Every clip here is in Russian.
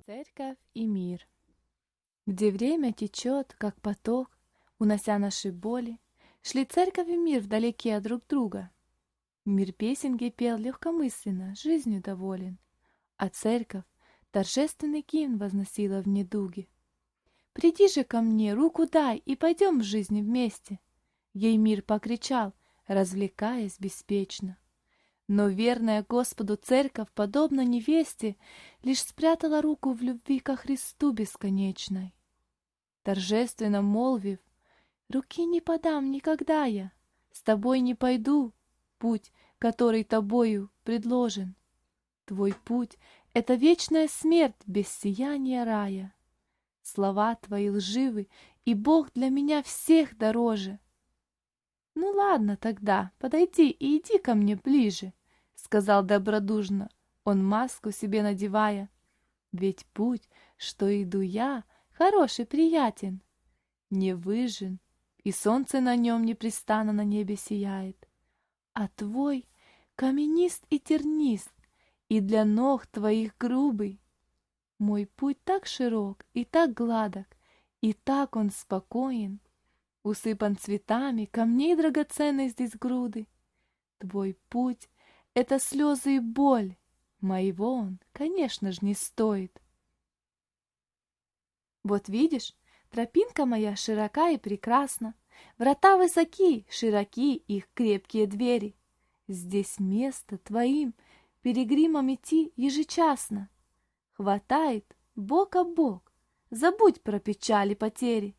Церковь и мир, где время течет, как поток, унося наши боли, шли церковь и мир вдалеке от друг друга. Мир песенки пел легкомысленно, жизнью доволен, а церковь торжественный гимн возносила в недуге. «Приди же ко мне, руку дай, и пойдем в жизнь вместе!» Ей мир покричал, развлекаясь беспечно. Но верная Господу церковь, подобно невесте, лишь спрятала руку в любви ко Христу бесконечной. Торжественно молвив: «Руки не подам никогда я, с тобой не пойду, путь, который тобою предложен. Твой путь — это вечная смерть без сияния рая. Слова твои лживы, и Бог для меня всех дороже». «Ну ладно тогда, подойди и иди ко мне ближе», — сказал добродушно он, маску себе надевая. «Ведь путь, что иду я, хороший, приятен, не выжжен, и солнце на нем непрестанно на небе сияет. А твой каменист и тернист, и для ног твоих грубый. Мой путь так широк и так гладок, и так он спокоен, усыпан цветами, камней драгоценных здесь груды. Твой путь — это слезы и боль, моего он, конечно ж, не стоит. Вот видишь, тропинка моя широка и прекрасна, врата высоки, широки их крепкие двери. Здесь место твоим пилигримам идти ежечасно. Хватает бок о бок, забудь про печали потери».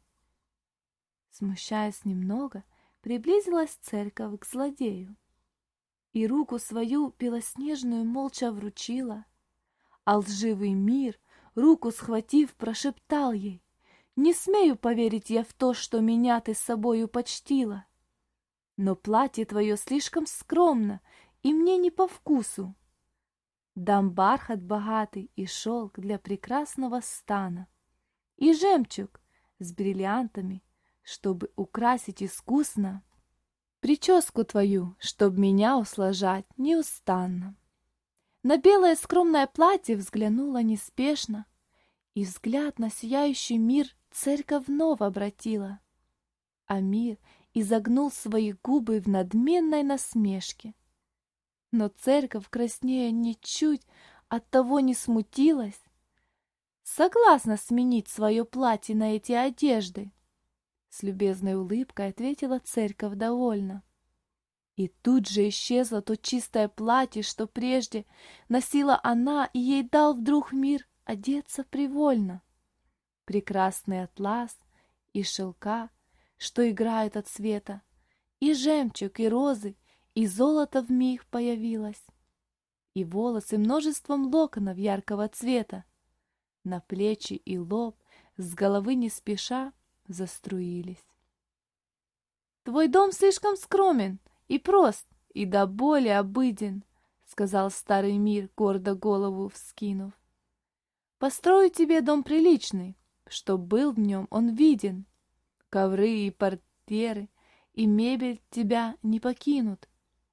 Смущаясь немного, приблизилась церковь к злодею и руку свою белоснежную молча вручила, а лживый мир, руку схватив, прошептал ей: «Не смею поверить я в то, что меня ты с собою почтила, но платье твое слишком скромно и мне не по вкусу. Дам бархат богатый и шелк для прекрасного стана, и жемчуг с бриллиантами, чтобы украсить искусно прическу твою, чтоб меня услажать неустанно». На белое скромное платье взглянула неспешно, и взгляд на сияющий мир церковь вновь обратила, а мир изогнул свои губы в надменной насмешке. Но церковь, краснея ничуть, оттого не смутилась, согласна сменить свое платье на эти одежды. С любезной улыбкой ответила церковь довольно. И тут же исчезло то чистое платье, что прежде носила она, и ей дал вдруг мир одеться привольно. Прекрасный атлас и шелка, что играют от света, и жемчуг, и розы, и золото вмиг появилось, и волосы множеством локонов яркого цвета на плечи и лоб с головы не спеша заструились. «Твой дом слишком скромен и прост, и до боли обыден», — сказал старый мир, гордо голову вскинув. «Построю тебе дом приличный, чтоб был в нем он виден. Ковры и портьеры, и мебель тебя не покинут».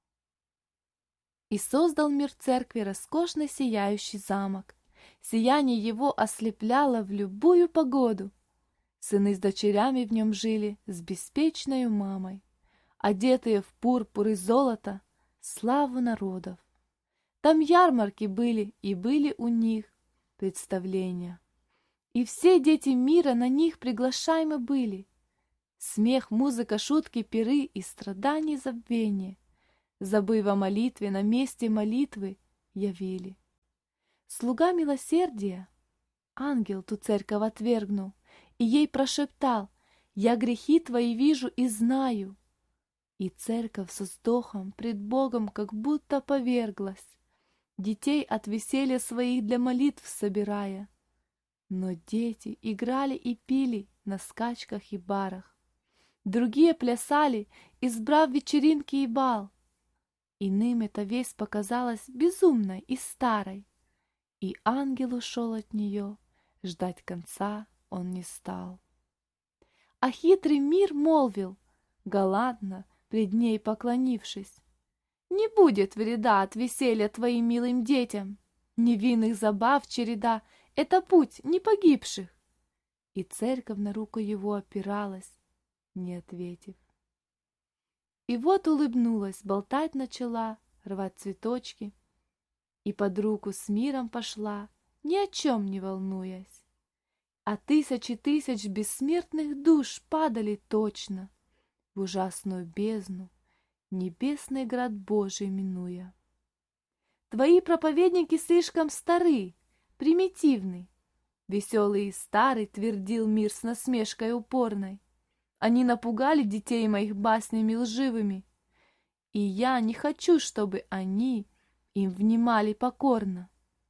И создал мир церкви роскошный сияющий замок. Сияние его ослепляло в любую погоду. Сыны с дочерями в нем жили с беспечною мамой, одетые в пурпур и золото, славу народов. Там ярмарки были, и были у них представления. И все дети мира на них приглашаемы были. Смех, музыка, шутки, пиры и страдания забвение, забыв о молитве, на месте молитвы явили. Слуга милосердия, ангел ту церковь отвергнул, и ей прошептал: «Я грехи твои вижу и знаю». И церковь со вздохом пред Богом как будто поверглась, детей от веселья своих для молитв собирая. Но дети играли и пили на скачках и барах, другие плясали, избрав вечеринки и бал. Иным эта весть показалась безумной и старой, и ангел ушел от нее, ждать конца он не стал. А хитрый мир молвил, галантно пред ней поклонившись: «Не будет вреда от веселья твоим милым детям, невинных забав череда это путь не погибших. И церковь на руку его опиралась, не ответив. И вот улыбнулась, болтать начала, рвать цветочки, и под руку с миром пошла, ни о чем не волнуясь. А тысячи тысяч бессмертных душ падали точно в ужасную бездну, небесный град Божий минуя. Твои проповедники слишком стары, примитивны. Веселый и старый твердил мир с насмешкой упорной. Они напугали детей моих баснями лживыми, и я не хочу, чтобы они им внимали покорно.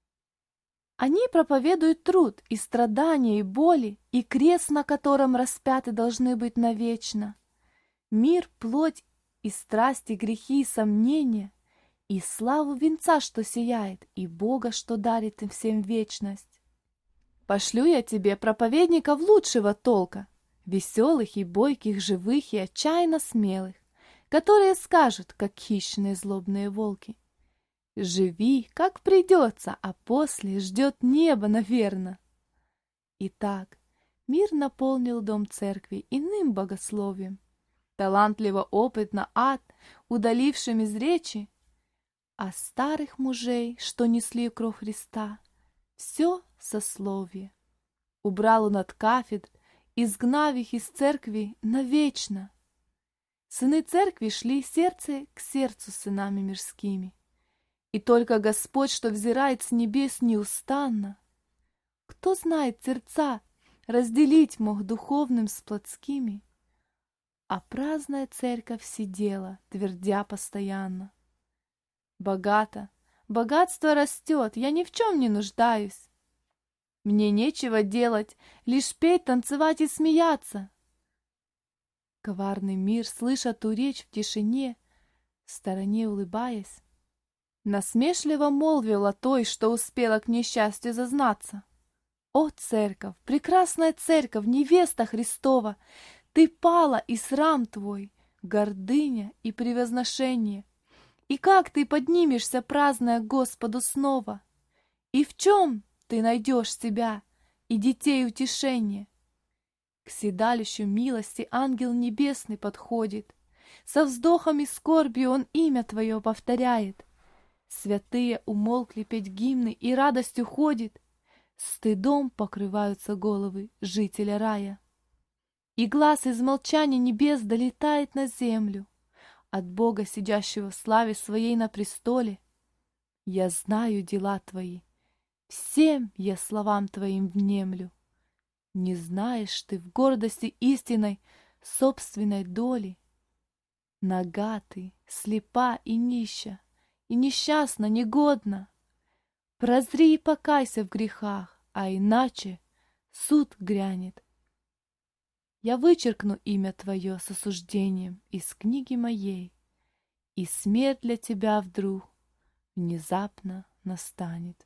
Они проповедуют труд и страдания, и боли, и крест, на котором распяты должны быть навечно. Мир, плоть и страсти, грехи и сомнения, и славу венца, что сияет, и Бога, что дарит им всем вечность. Пошлю я тебе проповедников лучшего толка, веселых и бойких, живых и отчаянно смелых, которые скажут, как хищные злобные волки: живи, как придется, а после ждет небо, наверно. Итак, мир наполнил дом церкви иным богословием, талантливо опытно ад, удалившим из речи, а старых мужей, что несли кровь Христа, все сословие. Убрал он от кафедр, изгнав их из церкви навечно. Сыны церкви шли сердце к сердцу с сынами мирскими, и только Господь, что взирает с небес неустанно, кто знает сердца, разделить мог духовным с плотскими, а праздная церковь сидела, твердя постоянно: богато, богатство растет, я ни в чем не нуждаюсь. Мне нечего делать, лишь петь, танцевать и смеяться. Коварный мир, слыша ту речь в тишине, в стороне улыбаясь, насмешливо молвил о той, что успела к несчастью зазнаться. О, церковь, прекрасная церковь, невеста Христова, ты пала, и срам твой, гордыня и превозношение. И как ты поднимешься, праздная Господу снова? И в чем ты найдешь себя и детей утешение? К седалищу милости ангел небесный подходит, со вздохом и скорбью он имя твое повторяет. Святые умолкли петь гимны, и радость уходит, стыдом покрываются головы жителя рая. И глаз из молчания небес долетает на землю от Бога, сидящего в славе своей на престоле. Я знаю дела твои, всем я словам твоим внемлю. Не знаешь ты в гордости истинной собственной доли. Нага ты, слепа и нища, и несчастна, негодна. Прозри и покайся в грехах, а иначе суд грянет. Я вычеркну имя твое с осуждением из книги моей, и смерть для тебя вдруг внезапно настанет.